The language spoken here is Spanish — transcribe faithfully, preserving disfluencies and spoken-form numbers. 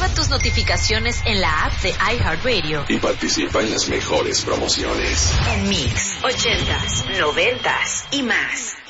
Activa tus notificaciones en la app de iHeartRadio y participa en las mejores promociones. En Mix, ochentas, noventas y más.